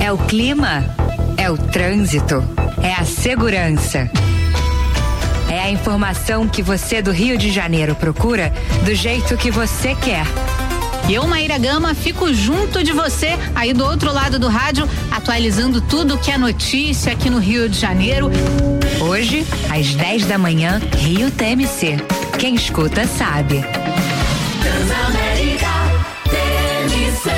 É o clima, é o trânsito, é a segurança. É a informação que você do Rio de Janeiro procura do jeito que você quer. Eu, Maíra Gama, fico junto de você aí do outro lado do rádio, atualizando tudo que é notícia aqui no Rio de Janeiro. Hoje, às 10 da manhã, Rio TMC. Quem escuta sabe. Transamérica TMC.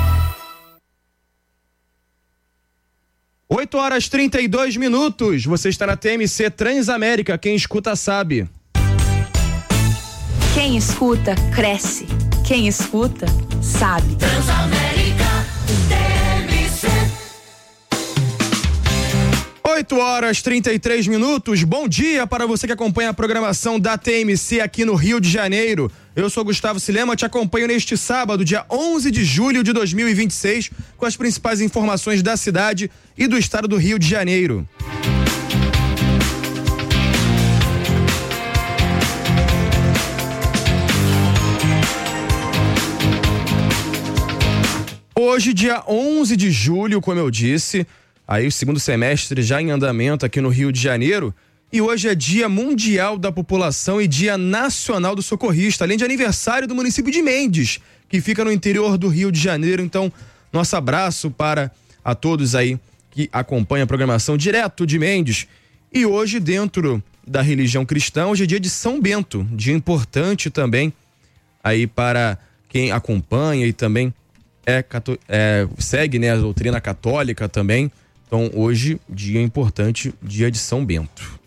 8h32. Você está na TMC Transamérica. Quem escuta sabe. Quem escuta cresce. Quem escuta sabe. Transamérica TMC. 8h33. Bom dia para você que acompanha a programação da TMC aqui no Rio de Janeiro. Eu sou Gustavo Silema, te acompanho neste sábado, dia 11 de julho de 2026, com as principais informações da cidade e do estado do Rio de Janeiro. Hoje, dia 11 de julho, como eu disse, aí o segundo semestre já em andamento aqui no Rio de Janeiro, e hoje é Dia Mundial da População e Dia Nacional do Socorrista, além de aniversário do município de Mendes, que fica no interior do Rio de Janeiro. Então, nosso abraço para a todos aí que acompanham a programação direto de Mendes. E hoje, dentro da religião cristã, hoje é dia de São Bento, dia importante também aí para quem acompanha e também segue, né, a doutrina católica também. Então, hoje, dia importante, dia de São Bento.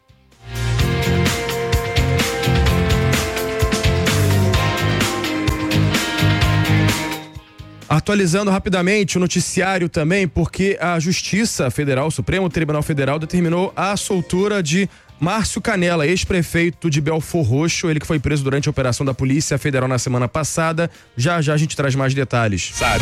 Atualizando rapidamente o noticiário também, porque a Justiça Federal, o Supremo Tribunal Federal, determinou a soltura de Márcio Canela, ex-prefeito de Belfor Roxo, ele que foi preso durante a operação da Polícia Federal na semana passada. Já já a gente traz mais detalhes, sabe?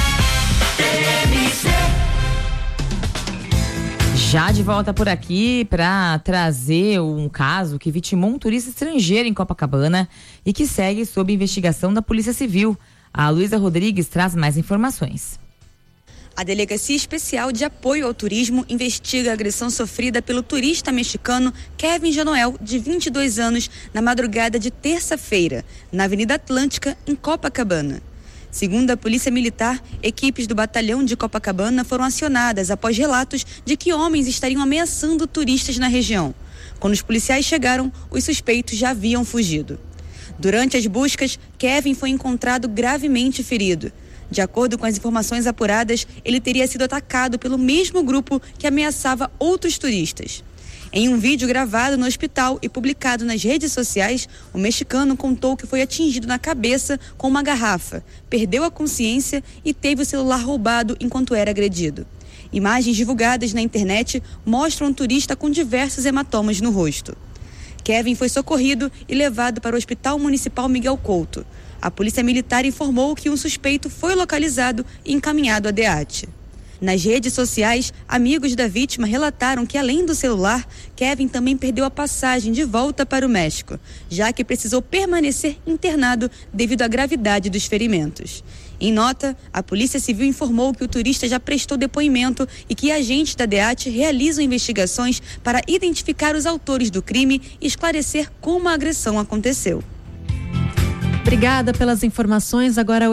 Já de volta por aqui para trazer um caso que vitimou um turista estrangeiro em Copacabana e que segue sob investigação da Polícia Civil. A Luísa Rodrigues traz mais informações. A Delegacia Especial de Apoio ao Turismo investiga a agressão sofrida pelo turista mexicano Kevin Janoel, de 22 anos, na madrugada de terça-feira, na Avenida Atlântica, em Copacabana. Segundo a Polícia Militar, equipes do Batalhão de Copacabana foram acionadas após relatos de que homens estariam ameaçando turistas na região. Quando os policiais chegaram, os suspeitos já haviam fugido. Durante as buscas, Kevin foi encontrado gravemente ferido. De acordo com as informações apuradas, ele teria sido atacado pelo mesmo grupo que ameaçava outros turistas. Em um vídeo gravado no hospital e publicado nas redes sociais, o mexicano contou que foi atingido na cabeça com uma garrafa, perdeu a consciência e teve o celular roubado enquanto era agredido. Imagens divulgadas na internet mostram um turista com diversos hematomas no rosto. Kevin foi socorrido e levado para o Hospital Municipal Miguel Couto. A Polícia Militar informou que um suspeito foi localizado e encaminhado à DEAT. Nas redes sociais, amigos da vítima relataram que, além do celular, Kevin também perdeu a passagem de volta para o México, já que precisou permanecer internado devido à gravidade dos ferimentos. Em nota, a Polícia Civil informou que o turista já prestou depoimento e que agentes da DEAT realizam investigações para identificar os autores do crime e esclarecer como a agressão aconteceu. Obrigada pelas informações. Agora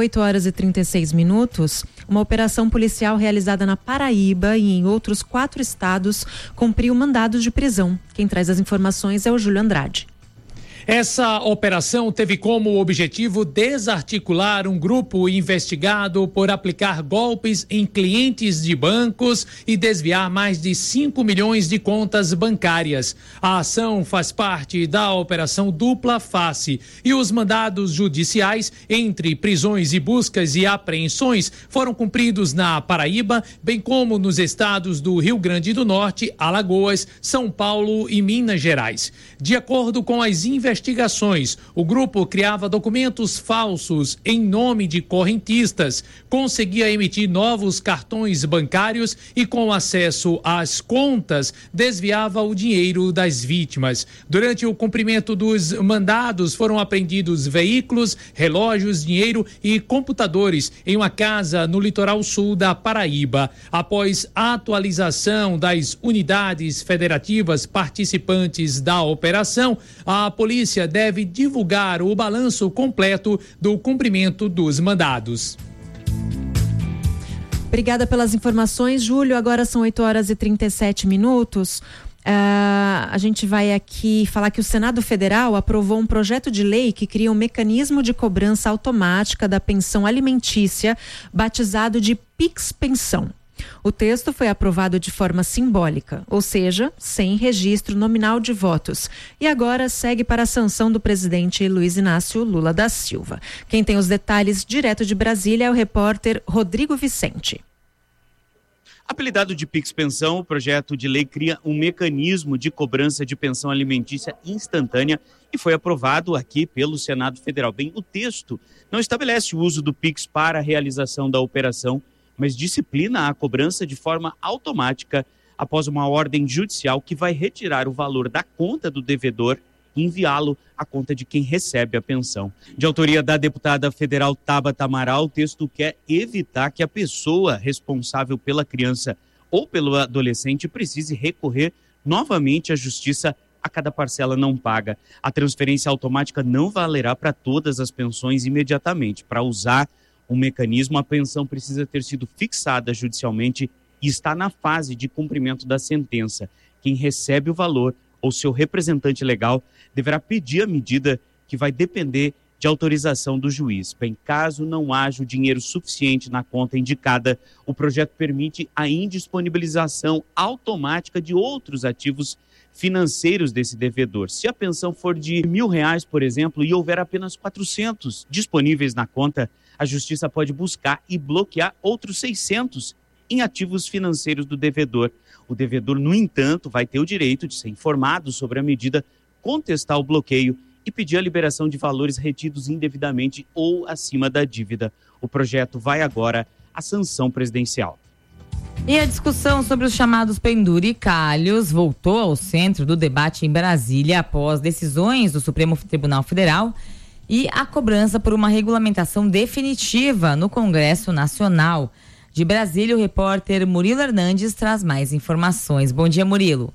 8h36. Uma operação policial realizada na Paraíba e em outros 4 estados cumpriu mandados de prisão. Quem traz as informações é o Júlio Andrade. Essa operação teve como objetivo desarticular um grupo investigado por aplicar golpes em clientes de bancos e desviar mais de 5 milhões de contas bancárias. A ação faz parte da Operação Dupla Face e os mandados judiciais entre prisões e buscas e apreensões foram cumpridos na Paraíba, bem como nos estados do Rio Grande do Norte, Alagoas, São Paulo e Minas Gerais. De acordo com as investigações investigações. O grupo criava documentos falsos em nome de correntistas, conseguia emitir novos cartões bancários e, com acesso às contas, desviava o dinheiro das vítimas. Durante o cumprimento dos mandados, foram apreendidos veículos, relógios, dinheiro e computadores em uma casa no litoral sul da Paraíba. Após a atualização das unidades federativas participantes da operação, a polícia deve divulgar o balanço completo do cumprimento dos mandados. Obrigada pelas informações, Júlio. Agora são 8h37. A gente vai aqui falar que o Senado Federal aprovou um projeto de lei que cria um mecanismo de cobrança automática da pensão alimentícia, batizado de Pix Pensão. O texto foi aprovado de forma simbólica, ou seja, sem registro nominal de votos, e agora segue para a sanção do presidente Luiz Inácio Lula da Silva. Quem tem os detalhes direto de Brasília é o repórter Rodrigo Vicente. Apelidado de Pix Pensão, o projeto de lei cria um mecanismo de cobrança de pensão alimentícia instantânea e foi aprovado aqui pelo Senado Federal. Bem, o texto não estabelece o uso do Pix para a realização da operação, mas disciplina a cobrança de forma automática após uma ordem judicial que vai retirar o valor da conta do devedor e enviá-lo à conta de quem recebe a pensão. De autoria da deputada federal Tabata Amaral, o texto quer evitar que a pessoa responsável pela criança ou pelo adolescente precise recorrer novamente à justiça a cada parcela não paga. A transferência automática não valerá para todas as pensões imediatamente. Para usar o mecanismo, a pensão precisa ter sido fixada judicialmente e está na fase de cumprimento da sentença. Quem recebe o valor ou seu representante legal deverá pedir a medida, que vai depender de autorização do juiz. Bem, caso não haja o dinheiro suficiente na conta indicada, o projeto permite a indisponibilização automática de outros ativos financeiros desse devedor. Se a pensão for de R$1.000, por exemplo, e houver apenas 400 disponíveis na conta, a justiça pode buscar e bloquear outros 600 em ativos financeiros do devedor. O devedor, no entanto, vai ter o direito de ser informado sobre a medida, contestar o bloqueio e pedir a liberação de valores retidos indevidamente ou acima da dívida. O projeto vai agora à sanção presidencial. E a discussão sobre os chamados penduricalhos voltou ao centro do debate em Brasília após decisões do Supremo Tribunal Federal e a cobrança por uma regulamentação definitiva no Congresso Nacional. De Brasília, o repórter Murilo Hernandes traz mais informações. Bom dia, Murilo.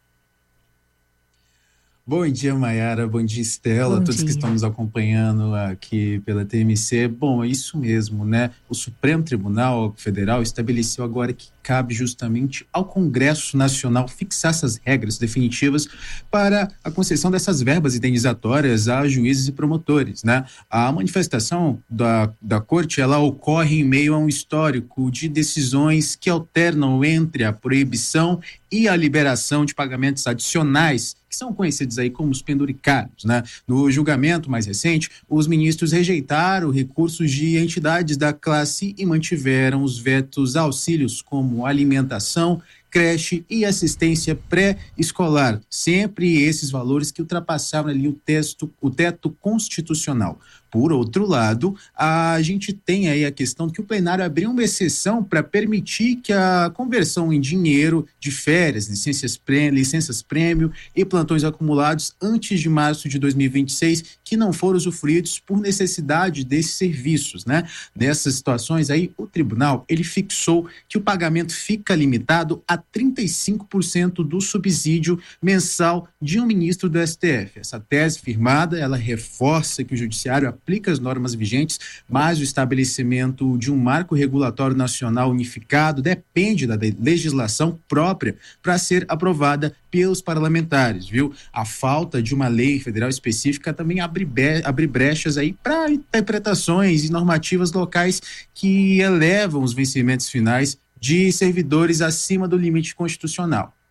Bom dia, Maiara. Bom dia, Estela. Todos que estão nos acompanhando aqui pela TMC. Bom, é isso mesmo, né? O Supremo Tribunal Federal estabeleceu agora que cabe justamente ao Congresso Nacional fixar essas regras definitivas para a concessão dessas verbas indenizatórias a juízes e promotores, né? A manifestação da Corte, ela ocorre em meio a um histórico de decisões que alternam entre a proibição e a liberação de pagamentos adicionais, que são conhecidos aí como os penduricários, né? No julgamento mais recente, os ministros rejeitaram recursos de entidades da classe e mantiveram os vetos a auxílios como alimentação, creche e assistência pré-escolar, sempre esses valores que ultrapassavam ali o teto constitucional. Por outro lado, a gente tem aí a questão de que o plenário abriu uma exceção para permitir que a conversão em dinheiro de férias, licenças prêmio e plantões acumulados antes de março de 2026, que não foram usufruídos por necessidade desses serviços, né? Nessas situações aí, o tribunal, ele fixou que o pagamento fica limitado a 35% do subsídio mensal de um ministro do STF. Essa tese firmada, ela reforça que o judiciário aplica as normas vigentes, mas o estabelecimento de um marco regulatório nacional unificado depende da legislação própria para ser aprovada pelos parlamentares, viu? A falta de uma lei federal específica também abre brechas aí para interpretações e normativas locais que elevam os vencimentos finais de servidores acima do limite constitucional.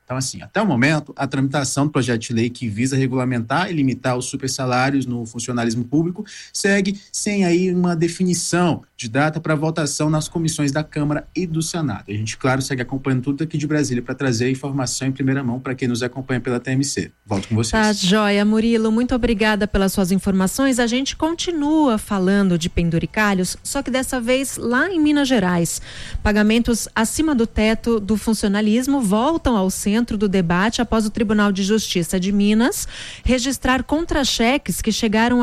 Então, assim, até o momento, a tramitação do projeto de lei que visa regulamentar e limitar os supersalários no funcionalismo público segue sem aí uma definição de data para votação nas comissões da Câmara e do Senado. A gente, claro, segue acompanhando tudo aqui de Brasília para trazer a informação em primeira mão para quem nos acompanha pela TMC. Volto com vocês. Tá, joia. Murilo, muito obrigada pelas suas informações. A gente continua falando de penduricalhos, só que dessa vez lá em Minas Gerais. Pagamentos acima do teto do funcionalismo voltam ao centro do debate após o Tribunal de Justiça de Minas registrar contra-cheques que chegaram a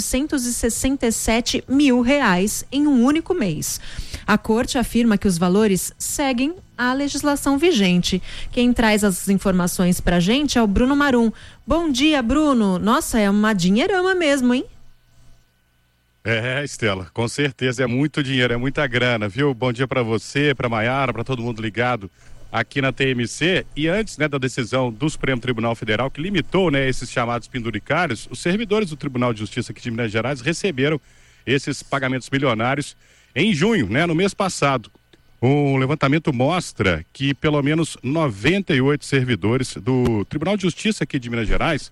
R$767 mil em um único mês. A corte afirma que os valores seguem a legislação vigente. Quem traz as informações pra gente é o Bruno Marum. Bom dia, Bruno. Nossa, é uma dinheirama mesmo, hein? Estela, com certeza é muito dinheiro, é muita grana, viu? Bom dia pra você, pra Maiara, pra todo mundo ligado aqui na TMC. E antes, da decisão do Supremo Tribunal Federal, que limitou, esses chamados penduricários, os servidores do Tribunal de Justiça aqui de Minas Gerais receberam esses pagamentos milionários em junho, no mês passado. O levantamento mostra que pelo menos 98 servidores do Tribunal de Justiça aqui de Minas Gerais...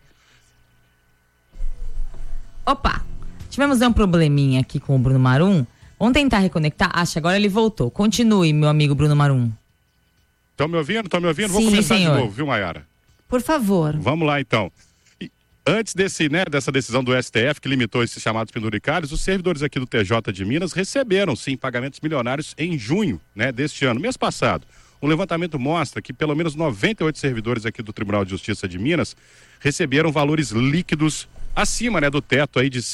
Opa, tivemos um probleminha aqui com o Bruno Marum. Vamos tentar reconectar? Acho que agora ele voltou. Continue, meu amigo Bruno Marum. Estão me ouvindo? Sim, vou começar senhor. de novo, viu, Maiara? Por favor. Vamos lá, então. Antes dessa decisão do STF, que limitou esses chamados penduricários, os servidores aqui do TJ de Minas receberam, sim, pagamentos milionários em junho, deste ano, mês passado. Um levantamento mostra que pelo menos 98 servidores aqui do Tribunal de Justiça de Minas receberam valores líquidos acima, do teto aí de R$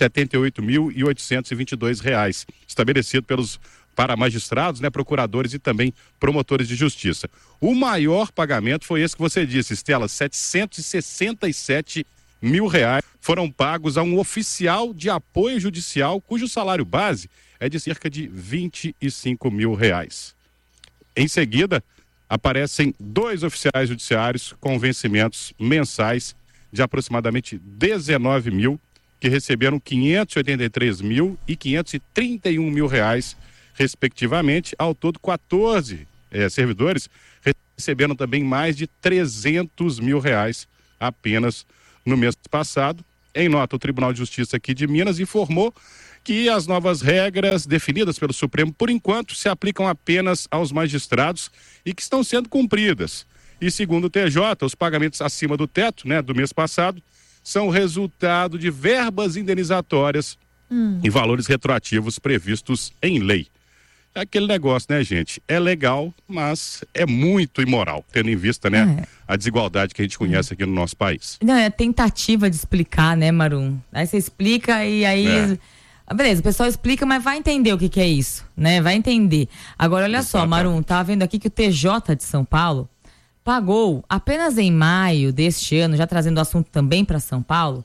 78.822, estabelecido para magistrados, procuradores e também promotores de justiça. O maior pagamento foi esse que você disse, Estela, R$ 767 mil foram pagos a um oficial de apoio judicial cujo salário base é de cerca de R$ 25 mil. Em seguida, aparecem 2 oficiais judiciários com vencimentos mensais de aproximadamente 19 mil, que receberam 583 mil e 531 mil reais, respectivamente. Ao todo, 14 servidores receberam também mais de 300 mil reais apenas no mês passado. Em nota, o Tribunal de Justiça aqui de Minas informou que as novas regras definidas pelo Supremo, por enquanto, se aplicam apenas aos magistrados e que estão sendo cumpridas. E segundo o TJ, os pagamentos acima do teto, do mês passado, são resultado de verbas indenizatórias e valores retroativos previstos em lei. É aquele negócio, gente? É legal, mas é muito imoral, tendo em vista, a desigualdade que a gente conhece aqui no nosso país. Não, é tentativa de explicar, Marum? Aí você explica e aí... Beleza, o pessoal explica, mas vai entender o que é isso, Vai entender. Agora, olha só, Marum, tava vendo aqui que o TJ de São Paulo pagou, apenas em maio deste ano, já trazendo o assunto também para São Paulo,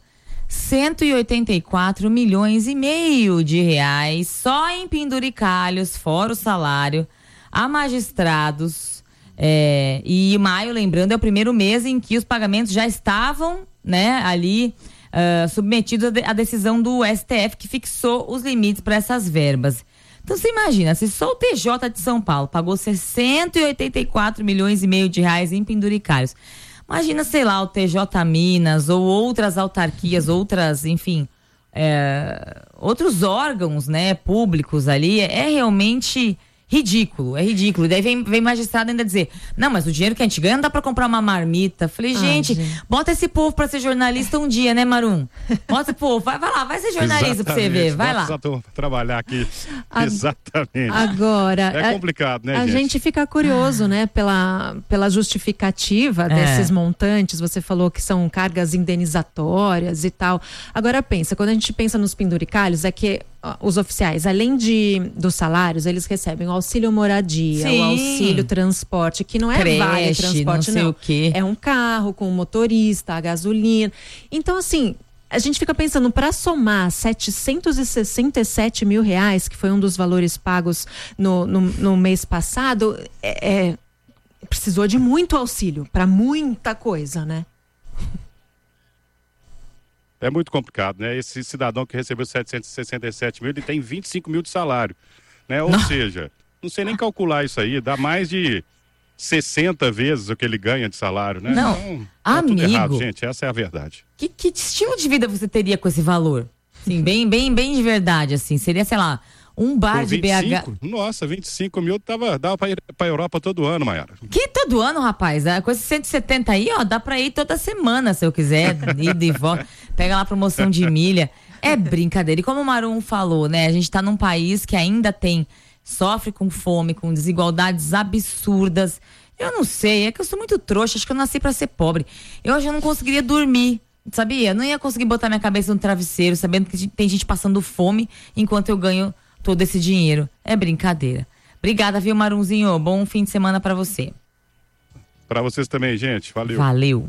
184 milhões e meio de reais só em penduricalhos, fora o salário, a magistrados. E maio, lembrando, é o primeiro mês em que os pagamentos já estavam, ali submetidos à decisão do STF, que fixou os limites para essas verbas. Então você imagina, se só o TJ de São Paulo pagou 184 milhões e meio de reais em penduricalhos, imagina, sei lá, o TJ Minas ou outras autarquias, enfim, outros órgãos, públicos ali, é realmente ridículo, é ridículo. E daí vem magistrado ainda dizer, não, mas o dinheiro que a gente ganha não dá pra comprar uma marmita. Falei, gente, bota esse povo pra ser jornalista um dia, Marum? Bota esse povo, vai lá, vai ser jornalista pra você ver, vai lá. Pra trabalhar aqui, exatamente. Agora, é complicado, a gente fica curioso, pela justificativa desses montantes. Você falou que são cargas indenizatórias e tal. Agora pensa, quando a gente pensa nos penduricalhos, é que os oficiais, além dos salários, eles recebem o auxílio moradia, o auxílio transporte, que não é creche, vale transporte, não sei o quê. É um carro com motorista, a gasolina. Então, assim, a gente fica pensando, para somar 767 mil reais, que foi um dos valores pagos no mês passado, precisou de muito auxílio, para muita coisa, É muito complicado, Esse cidadão que recebeu 767 mil, ele tem 25 mil de salário, Ou seja, não sei nem calcular isso aí, dá mais de 60 vezes o que ele ganha de salário, né? Não, então, amigo, tudo errado, gente, essa é a verdade. Que estilo de vida você teria com esse valor? Sim, bem de verdade, assim. Seria, sei lá, um bar de 25? BH. Nossa, 25 mil dava pra ir pra Europa todo ano, Mayara. Que todo ano, rapaz? Com esses 170 aí, ó, dá pra ir toda semana, se eu quiser, ir de volta. Pega lá a promoção de milha. É brincadeira. E como o Marum falou, né? A gente tá num país que ainda sofre com fome, com desigualdades absurdas. Eu não sei, é que eu sou muito trouxa, acho que eu nasci pra ser pobre. Eu já não conseguiria dormir, sabia? Eu não ia conseguir botar minha cabeça no travesseiro, sabendo que tem gente passando fome enquanto eu ganho todo esse dinheiro. É brincadeira. Obrigada, viu, Marunzinho? Bom fim de semana pra você. Pra vocês também, gente. Valeu. Valeu.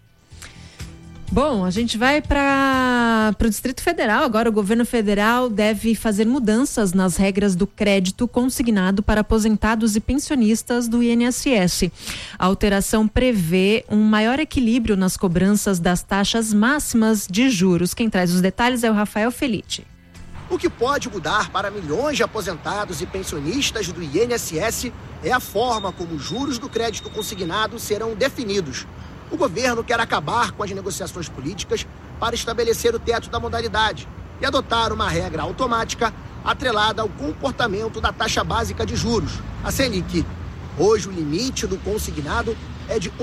Bom, a gente vai para o Distrito Federal. Agora o governo federal deve fazer mudanças nas regras do crédito consignado para aposentados e pensionistas do INSS. A alteração prevê um maior equilíbrio nas cobranças das taxas máximas de juros. Quem traz os detalhes é o Rafael Felite. O que pode mudar para milhões de aposentados e pensionistas do INSS é a forma como os juros do crédito consignado serão definidos. O governo quer acabar com as negociações políticas para estabelecer o teto da modalidade e adotar uma regra automática atrelada ao comportamento da taxa básica de juros, a Selic. Hoje, o limite do consignado é de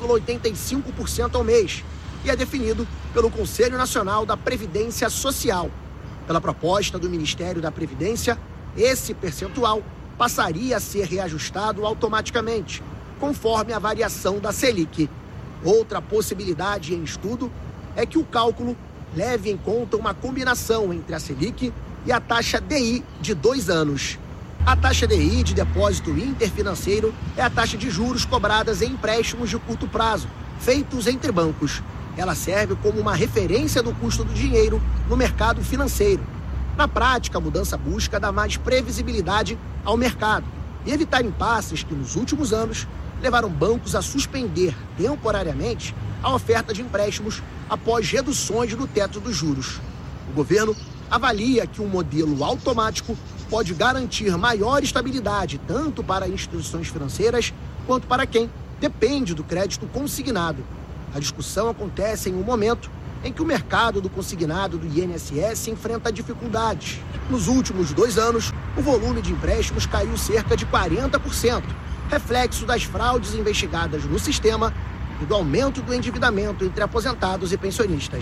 1,85% ao mês e é definido pelo Conselho Nacional da Previdência Social. Pela proposta do Ministério da Previdência, esse percentual passaria a ser reajustado automaticamente, conforme a variação da Selic. Outra possibilidade em estudo é que o cálculo leve em conta uma combinação entre a Selic e a taxa DI de 2 anos. A taxa DI de depósito interfinanceiro é a taxa de juros cobradas em empréstimos de curto prazo, feitos entre bancos. Ela serve como uma referência do custo do dinheiro no mercado financeiro. Na prática, a mudança busca dar mais previsibilidade ao mercado e evitar impasses que, nos últimos anos, levaram bancos a suspender temporariamente a oferta de empréstimos após reduções no teto dos juros. O governo avalia que um modelo automático pode garantir maior estabilidade tanto para instituições financeiras quanto para quem depende do crédito consignado. A discussão acontece em um momento em que o mercado do consignado do INSS enfrenta dificuldades. Nos últimos 2 anos, o volume de empréstimos caiu cerca de 40%, reflexo das fraudes investigadas no sistema e do aumento do endividamento entre aposentados e pensionistas.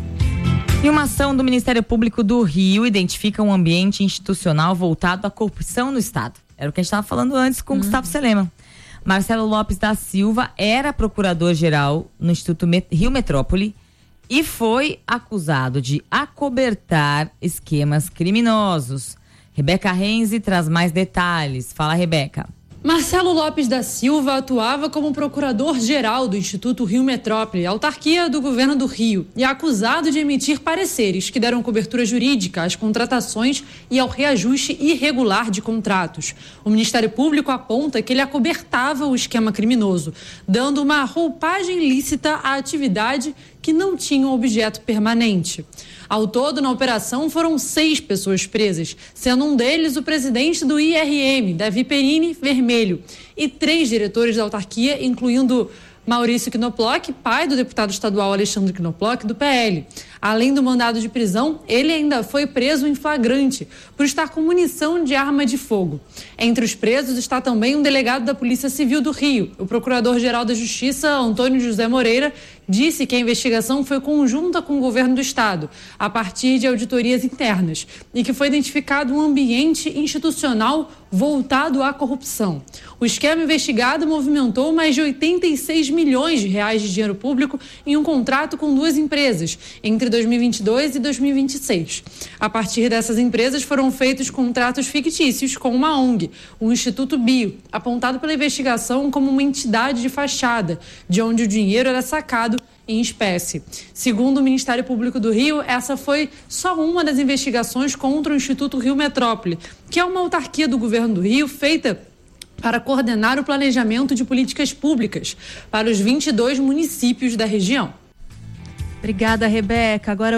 E uma ação do Ministério Público do Rio identifica um ambiente institucional voltado à corrupção no Estado. Era o que a gente estava falando antes com Gustavo Selema. Marcelo Lopes da Silva era procurador-geral no Instituto Rio Metrópole e foi acusado de acobertar esquemas criminosos. Rebeca Renzi traz mais detalhes. Fala, Rebeca. Marcelo Lopes da Silva atuava como procurador-geral do Instituto Rio Metrópole, autarquia do governo do Rio, e é acusado de emitir pareceres que deram cobertura jurídica às contratações e ao reajuste irregular de contratos. O Ministério Público aponta que ele acobertava o esquema criminoso, dando uma roupagem lícita à atividade que não tinha um objeto permanente. Ao todo, na operação, foram 6 pessoas presas, sendo um deles o presidente do IRM, Davi Perini Vermelho, e 3 diretores da autarquia, incluindo Maurício Knoploch, pai do deputado estadual Alexandre Knoploch, do PL. Além do mandado de prisão, ele ainda foi preso em flagrante por estar com munição de arma de fogo. Entre os presos está também um delegado da Polícia Civil do Rio. O procurador-geral da Justiça, Antônio José Moreira, disse que a investigação foi conjunta com o governo do estado, a partir de auditorias internas, e que foi identificado um ambiente institucional voltado à corrupção. O esquema investigado movimentou mais de 86 milhões de reais de dinheiro público em um contrato com 2 empresas, entre 2022 e 2026. A partir dessas empresas foram feitos contratos fictícios com uma ONG, o Instituto Bio, apontado pela investigação como uma entidade de fachada, de onde o dinheiro era sacado em espécie. Segundo o Ministério Público do Rio, essa foi só uma das investigações contra o Instituto Rio Metrópole, que é uma autarquia do governo do Rio feita para coordenar o planejamento de políticas públicas para os 22 municípios da região. Obrigada, Rebeca. Agora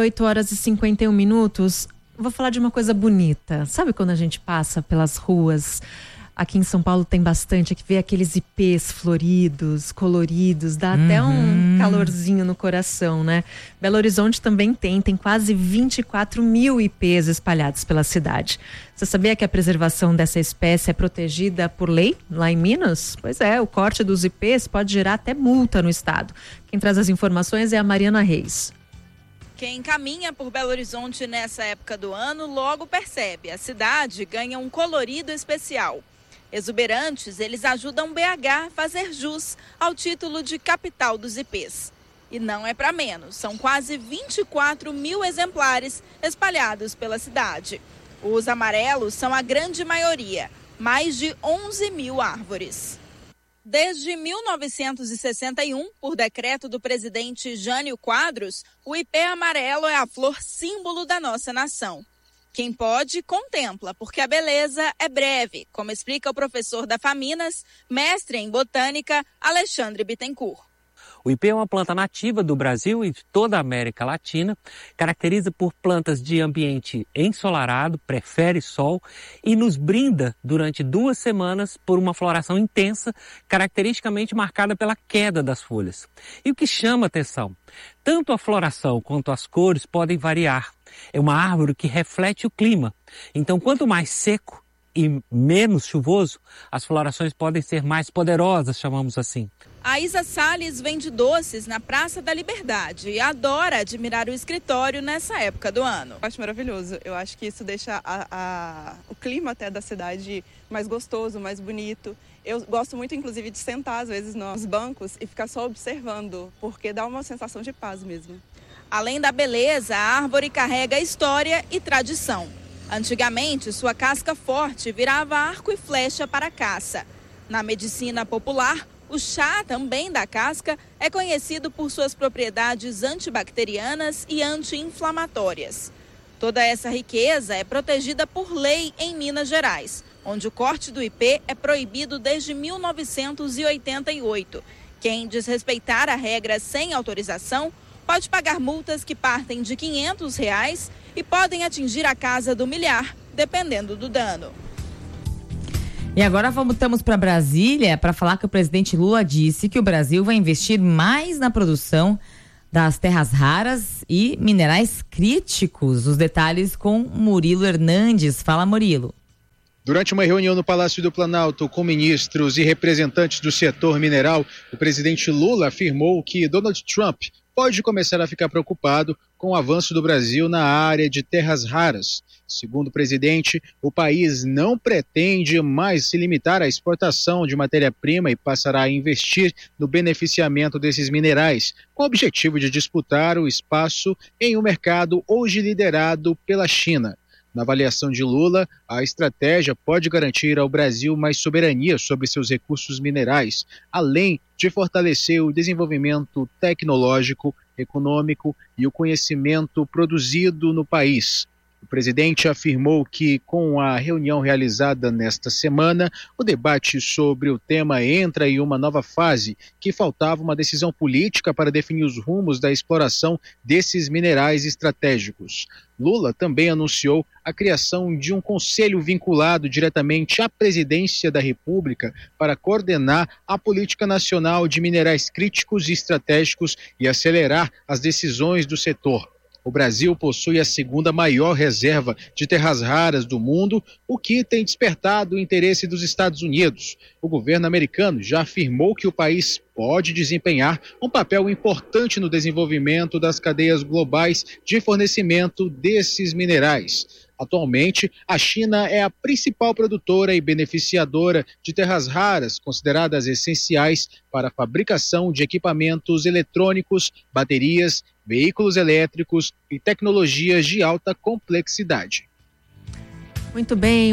8h51. Vou falar de uma coisa bonita. Sabe quando a gente passa pelas ruas Aqui em São Paulo tem bastante, aqui vê aqueles ipês floridos, coloridos, dá até um calorzinho no coração, né? Belo Horizonte também tem quase 24 mil ipês espalhados pela cidade. Você sabia que a preservação dessa espécie é protegida por lei lá em Minas? Pois é, o corte dos ipês pode gerar até multa no estado. Quem traz as informações é a Mariana Reis. Quem caminha por Belo Horizonte nessa época do ano logo percebe, a cidade ganha um colorido especial. Exuberantes, eles ajudam BH a fazer jus ao título de capital dos ipês. E não é para menos, são quase 24 mil exemplares espalhados pela cidade. Os amarelos são a grande maioria, mais de 11 mil árvores. Desde 1961, por decreto do presidente Jânio Quadros, o ipê amarelo é a flor símbolo da nossa nação. Quem pode, contempla, porque a beleza é breve, como explica o professor da Faminas, mestre em botânica, Alexandre Bittencourt. O ipê é uma planta nativa do Brasil e de toda a América Latina, caracteriza por plantas de ambiente ensolarado, prefere sol e nos brinda durante 2 semanas por uma floração intensa, caracteristicamente marcada pela queda das folhas. E o que chama atenção? Tanto a floração quanto as cores podem variar. É uma árvore que reflete o clima. Então, quanto mais seco e menos chuvoso, as florações podem ser mais poderosas, chamamos assim. A Isa Salles vende doces na Praça da Liberdade e adora admirar o escritório nessa época do ano. Eu acho maravilhoso. Eu acho que isso deixa o clima até da cidade mais gostoso, mais bonito. Eu gosto muito, inclusive, de sentar, às vezes, nos bancos e ficar só observando, porque dá uma sensação de paz mesmo. Além da beleza, a árvore carrega história e tradição. Antigamente, sua casca forte virava arco e flecha para a caça. Na medicina popular, o chá, também da casca, é conhecido por suas propriedades antibacterianas e anti-inflamatórias. Toda essa riqueza é protegida por lei em Minas Gerais, onde o corte do ipê é proibido desde 1988. Quem desrespeitar a regra sem autorização pode pagar multas que partem de R$ 500 e podem atingir a casa do milhar, dependendo do dano. E agora voltamos para Brasília para falar que o presidente Lula disse que o Brasil vai investir mais na produção das terras raras e minerais críticos. Os detalhes com Murilo Hernandes. Fala, Murilo. Durante uma reunião no Palácio do Planalto com ministros e representantes do setor mineral, o presidente Lula afirmou que Donald Trump pode começar a ficar preocupado com o avanço do Brasil na área de terras raras. Segundo o presidente, o país não pretende mais se limitar à exportação de matéria-prima e passará a investir no beneficiamento desses minerais, com o objetivo de disputar o espaço em um mercado hoje liderado pela China. Na avaliação de Lula, a estratégia pode garantir ao Brasil mais soberania sobre seus recursos minerais, além de fortalecer o desenvolvimento tecnológico, econômico e o conhecimento produzido no país. O presidente afirmou que, com a reunião realizada nesta semana, o debate sobre o tema entra em uma nova fase, que faltava uma decisão política para definir os rumos da exploração desses minerais estratégicos. Lula também anunciou a criação de um conselho vinculado diretamente à presidência da República para coordenar a política nacional de minerais críticos e estratégicos e acelerar as decisões do setor. O Brasil possui a segunda maior reserva de terras raras do mundo, o que tem despertado o interesse dos Estados Unidos. O governo americano já afirmou que o país pode desempenhar um papel importante no desenvolvimento das cadeias globais de fornecimento desses minerais. Atualmente, a China é a principal produtora e beneficiadora de terras raras, consideradas essenciais para a fabricação de equipamentos eletrônicos, baterias, veículos elétricos e tecnologias de alta complexidade. Muito bem,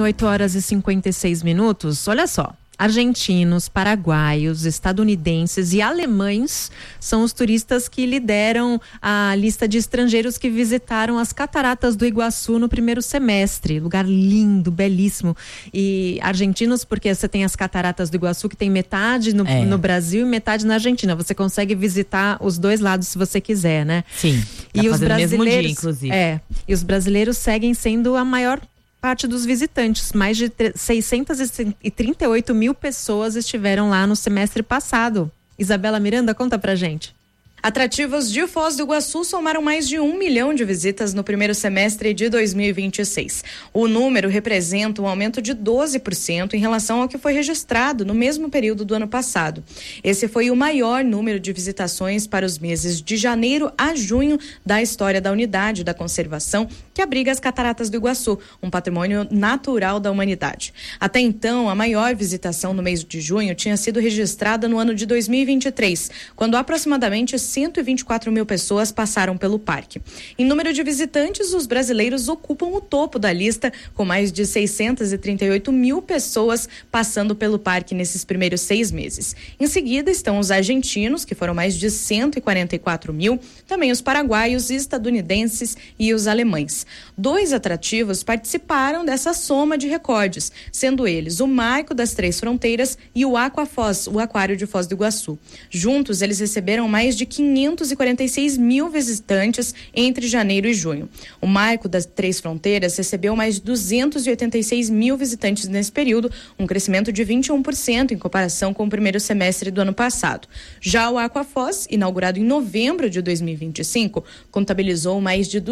8h56. Olha só. Argentinos, paraguaios, estadunidenses e alemães são os turistas que lideram a lista de estrangeiros que visitaram as cataratas do Iguaçu no primeiro semestre. Lugar lindo, belíssimo. E argentinos, porque você tem as cataratas do Iguaçu, que tem metade no Brasil e metade na Argentina. Você consegue visitar os dois lados se você quiser, né? Sim. E os brasileiros, mesmo dia, inclusive. E os brasileiros seguem sendo a maior parte dos visitantes. Mais de 638 mil pessoas estiveram lá no semestre passado. Isabela Miranda, conta pra gente. Atrativos de Foz do Iguaçu somaram mais de 1 milhão de visitas no primeiro semestre de 2026. O número representa um aumento de 12% em relação ao que foi registrado no mesmo período do ano passado. Esse foi o maior número de visitações para os meses de janeiro a junho da história da unidade da conservação que abriga as Cataratas do Iguaçu, um patrimônio natural da humanidade. Até então, a maior visitação no mês de junho tinha sido registrada no ano de 2023, quando aproximadamente 124 mil pessoas passaram pelo parque. Em número de visitantes, os brasileiros ocupam o topo da lista, com mais de 638 mil pessoas passando pelo parque nesses primeiros 6 meses. Em seguida estão os argentinos, que foram mais de 144 mil, também os paraguaios, estadunidenses e os alemães. 2 atrativos participaram dessa soma de recordes, sendo eles o Marco das Três Fronteiras e o Aquafoz, o Aquário de Foz do Iguaçu. Juntos, eles receberam mais de 546 mil visitantes entre janeiro e junho. O Marco das Três Fronteiras recebeu mais de 286 mil visitantes nesse período, um crescimento de 21% em comparação com o primeiro semestre do ano passado. Já o Aquafoz, inaugurado em novembro de 2025, contabilizou mais de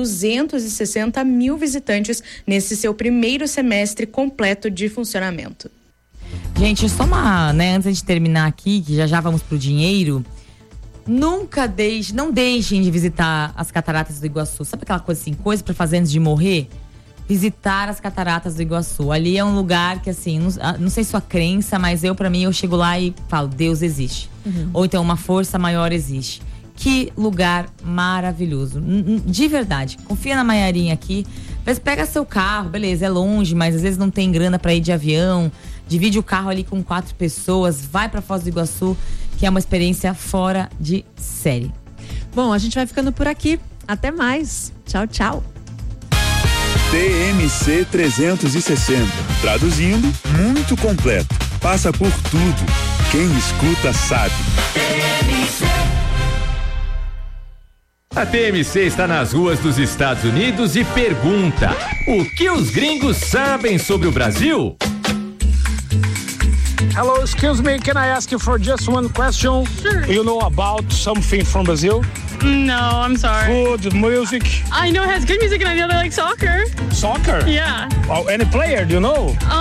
260 mil visitantes nesse seu primeiro semestre completo de funcionamento. Gente, só antes de terminar aqui, que já vamos pro dinheiro. Não deixem de visitar as Cataratas do Iguaçu. Sabe aquela coisa assim, coisa pra fazer antes de morrer? Visitar as Cataratas do Iguaçu. Ali é um lugar que assim, não sei sua crença, mas pra mim, eu chego lá e falo, Deus existe. Ou então uma força maior existe. Que lugar maravilhoso. De verdade. Confia na Maiarinha aqui. Pega seu carro, beleza, é longe, mas às vezes não tem grana pra ir de avião. Divide o carro ali com 4 pessoas, vai pra Foz do Iguaçu, que é uma experiência fora de série. Bom, a gente vai ficando por aqui. Até mais. Tchau, tchau. TMC 360. Traduzindo, muito completo. Passa por tudo. Quem escuta sabe. A TMC está nas ruas dos Estados Unidos e pergunta: o que os gringos sabem sobre o Brasil? Hello, excuse me, can I ask you for just one question? Sure. You know about something from Brazil? No, I'm sorry. Food, music? I know it has good music and I know they like soccer. Soccer? Yeah. Oh, any player, do you know?